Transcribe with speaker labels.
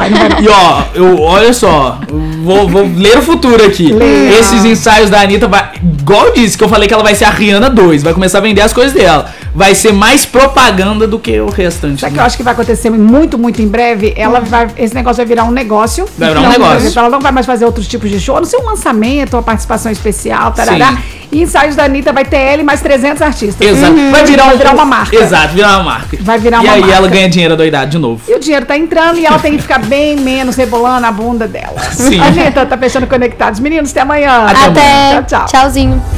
Speaker 1: vai.
Speaker 2: E olha só, vou ler o futuro aqui. Esses ensaios da Anitta, igual eu disse, que eu falei que ela vai ser a Rihanna 2, vai começar a vender as coisas dela. Vai ser mais propaganda do que o restante.
Speaker 1: Só que eu acho que vai acontecer muito, muito em breve. Esse negócio vai virar um negócio.
Speaker 2: Vai virar um negócio.
Speaker 1: Ela não vai mais fazer outros tipos de show, a não ser um lançamento, uma participação especial, tarará.
Speaker 2: Sim.
Speaker 1: E ensaios da Anitta vai ter ela e mais 300 artistas.
Speaker 2: Exato.
Speaker 1: Vai virar uma marca.
Speaker 2: Exato, virar uma marca.
Speaker 1: Vai virar uma
Speaker 2: marca. E aí ela ganha dinheiro doidado de novo.
Speaker 1: E o dinheiro tá entrando e ela tem que ficar bem menos rebolando a bunda dela.
Speaker 2: Sim.
Speaker 1: A Anitta tá fechando Conectados. Meninos, até amanhã.
Speaker 3: Até.
Speaker 1: Tchau, tchau.
Speaker 3: Tchauzinho.